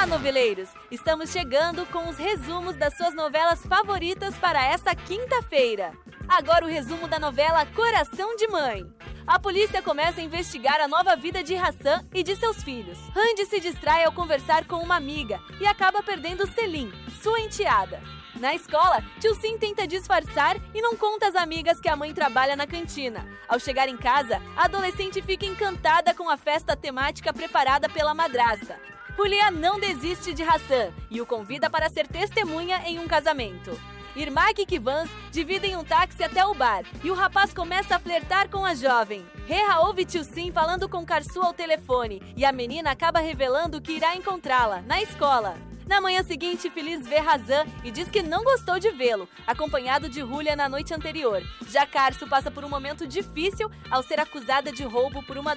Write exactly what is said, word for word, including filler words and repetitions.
noveleiros! Estamos chegando com os resumos das suas novelas favoritas para essa quinta-feira. Agora o resumo da novela Coração de Mãe. A polícia começa a investigar a nova vida de Hassan e de seus filhos. Randy se distrai ao conversar com uma amiga e acaba perdendo Selim, sua enteada. Na escola, Tio Sim tenta disfarçar e não conta às amigas que a mãe trabalha na cantina. Ao chegar em casa, a adolescente fica encantada com a festa temática preparada pela madrasta. Julia não desiste de Hassan e o convida para ser testemunha em um casamento. Irmak e Kivans dividem um táxi até o bar e o rapaz começa a flertar com a jovem. Reha ouve Tio Sim falando com Karsu ao telefone e a menina acaba revelando que irá encontrá-la na escola. Na manhã seguinte, Feliz vê Hassan e diz que não gostou de vê-lo, acompanhado de Julia na noite anterior. Já Karsu passa por um momento difícil ao ser acusada de roubo por uma